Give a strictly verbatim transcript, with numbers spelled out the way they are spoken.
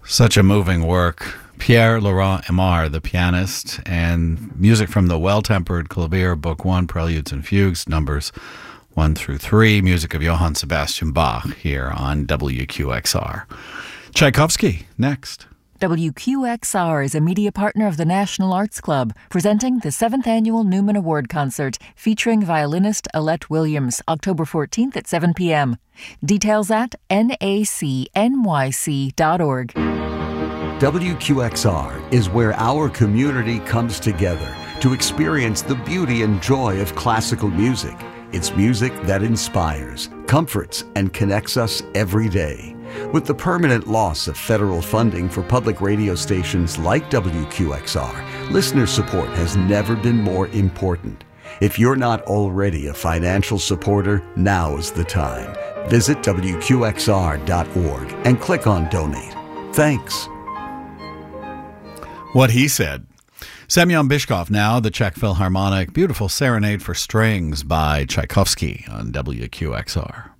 Such a moving work. Pierre-Laurent Aimard, the pianist, and music from the Well-Tempered Clavier, Book One, Preludes and Fugues, numbers one through three, music of Johann Sebastian Bach here on W Q X R. Tchaikovsky, next. W Q X R is a media partner of the National Arts Club, presenting the seventh Annual Newman Award Concert featuring violinist Alette Williams, October fourteenth at seven p.m. Details at N A C N Y C dot org. W Q X R is where our community comes together to experience the beauty and joy of classical music. It's music that inspires, comforts, and connects us every day. With the permanent loss of federal funding for public radio stations like W Q X R, listener support has never been more important. If you're not already a financial supporter, now is the time. Visit W Q X R dot org and click on Donate. Thanks. What he said. Semyon Bishkov now, the Czech Philharmonic, beautiful Serenade for Strings by Tchaikovsky on W Q X R.